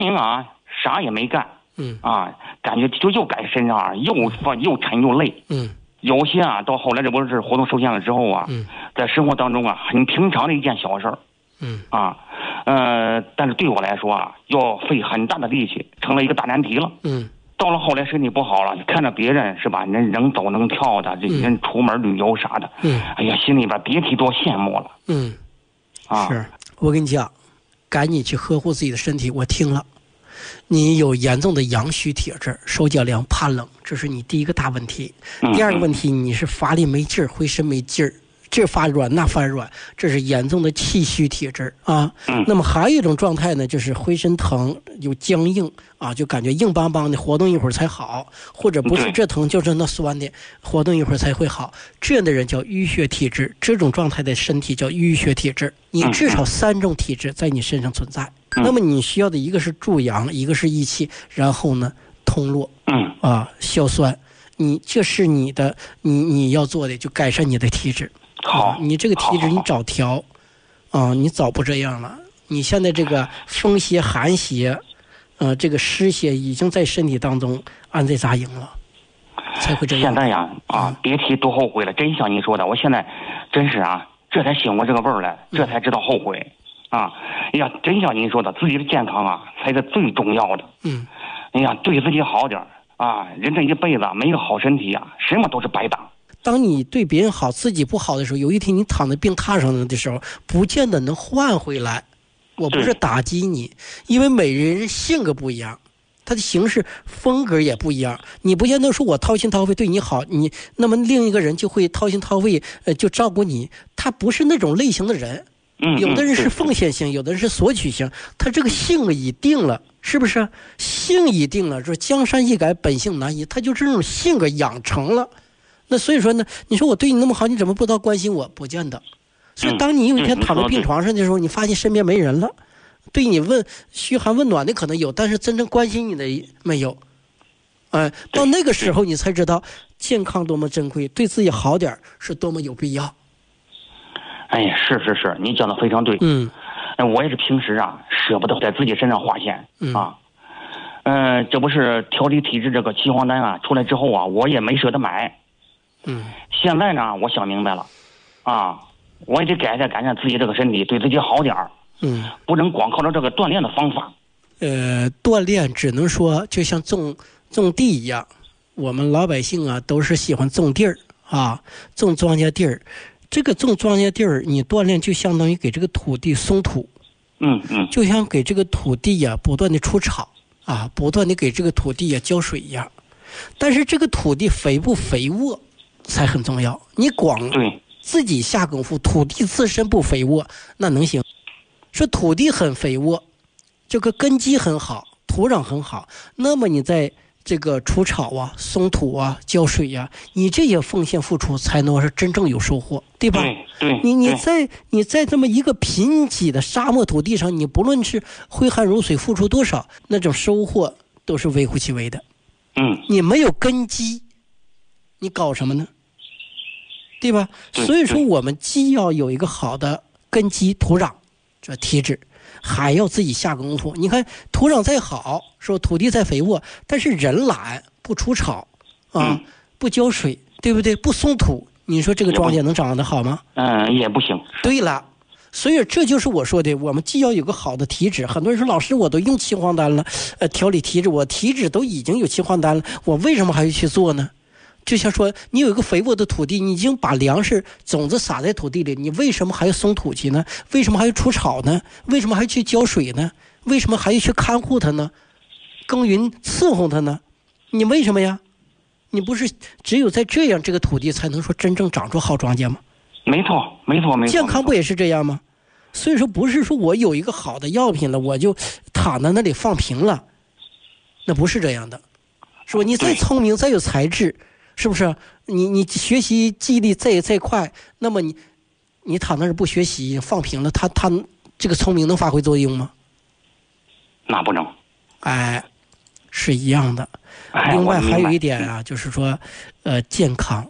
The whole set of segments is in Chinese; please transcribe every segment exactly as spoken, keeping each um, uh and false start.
明啊，啥也没干， 嗯啊，感觉就又感觉身上啊又又沉又累， 嗯， 有些啊到后来这不是活动受限了之后啊， 嗯， 在生活当中啊很平常的一件小事儿， 嗯啊，呃，但是对我来说啊，要费很大的力气，成了一个大难题了。 嗯， 到了后来身体不好了，看着别人是吧，人能走能跳的，这人出门旅游啥的， 嗯， 哎呀，心里边别提多羡慕了。 嗯， 啊， 是我跟你讲，赶紧去呵护自己的身体。我听了，你有严重的阳虚体质，手脚凉，怕冷，这是你第一个大问题。 嗯、 第二个问题，你是乏力没劲儿，浑身没劲儿。这发软那发软，这是严重的气虚体质啊。 嗯、 那么还有一种状态呢，就是浑身疼，有僵硬啊，就感觉硬邦邦的，活动一会儿才好，或者不是这疼就是那酸的，活动一会儿才会好。这样的人叫淤血体质，这种状态的身体叫淤血体质。你至少三种体质在你身上存在。 嗯、 那么你需要的一个是助阳，一个是益气，然后呢通络， 嗯啊消酸。你这是你的，你你要做的，就改善你的体质。 好， 你这个体质你早调，啊，你早不这样了。你现在这个风邪、寒邪，呃，这个湿邪已经在身体当中安在扎营了，才会这样。 现在呀，啊，别提多后悔了。真像你说的，我现在真是啊，这才醒过这个味儿来，这才知道后悔。啊，哎呀，真像您说的，自己的健康啊，才是最重要的。 嗯， 哎呀，对自己好点啊，人这一辈子没个好身体啊，什么都是白搭。 当你对别人好，自己不好的时候，有一天你躺在病榻上的时候，不见得能换回来。我不是打击你，因为每人性格不一样，他的行事风格也不一样。你不见得说我掏心掏肺对你好，你那么另一个人就会掏心掏肺，呃，就照顾你。他不是那种类型的人。 嗯， 有的人是奉献型，有的人是索取型。他这个性已定了，是不是？性已定了，说江山易改，本性难移，他就这种性格养成了。那所以说呢，你说我对你那么好，你怎么不知道关心我？不见得。所以当你有一天躺在病床上的时候，你发现身边没人了，对你问嘘寒问暖的可能有，但是真正关心你的没有。哎、呃，到那个时候你才知道健康多么珍贵，对自己好点是多么有必要。 哎呀，是是是，你讲的非常对。 嗯， 我也是平时啊舍不得在自己身上花钱、 嗯、 啊。嗯、呃，这不是调理体质这个岐黄丹啊出来之后啊，我也没舍得买。 嗯， 现在呢，我想明白了，啊，我也得改善改善自己这个身体，对自己好点儿。 嗯， 不能光靠着这个锻炼的方法。 呃，锻炼只能说就像种种地一样，我们老百姓啊都是喜欢种地儿啊，种庄稼地儿。这个种庄稼地儿，你锻炼就相当于给这个土地松土。 嗯嗯， 就像给这个土地呀、啊、不断的除草啊，不断的给这个土地呀、啊、浇水一样。但是这个土地肥不肥沃才很重要。你光自己下功夫，土地自身不肥沃，那能行？说土地很肥沃，这个根基很好，土壤很好，那么你在这个除草啊、松土啊、浇水呀、啊，你这些奉献付出，才能是真正有收获，对吧？ 对对。 你你在你在这么一个贫瘠的沙漠土地上，你不论是挥汗如水付出多少，那种收获都是微乎其微的。 嗯。 你没有根基，你搞什么呢？对吧？所以说，我们既要有一个好的根基土壤，这体质，还要自己下功夫。你看土壤再好，说土地再肥沃，但是人懒，不除草啊、嗯，不浇水，对不对？不松土，你说这个庄稼能长得好吗？ 嗯，也不行。 对了，所以这就是我说的，我们既要有个好的体质。很多人说，老师，我都用岐黄丹了，呃，调理体质，我体质都已经有岐黄丹了，我为什么还要去做呢？就像说，你有一个肥沃的土地，你已经把粮食种子撒在土地里，你为什么还要松土去呢？为什么还要除草呢？为什么还要去浇水呢？为什么还要去看护它呢？耕耘伺候它呢？你为什么呀？你不是只有在这样，这个土地才能说真正长出好庄稼吗？ 没错，没错，没错。 健康不也是这样吗？所以说，不是说我有一个好的药品了，我就躺在那里放平了，那不是这样的。说你再聪明，再有才智。是不是你你学习记忆力再再快，那么你你躺那儿不学习放平了，他他这个聪明能发挥作用吗？ 那不能。 哎，是一样的。另外还有一点啊，就是说，呃，健康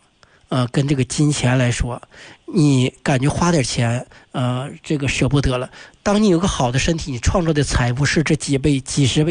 呃，跟这个金钱来说，你感觉花点钱，呃，这个舍不得了。当你有个好的身体，你创造的财富是这几倍、几十倍。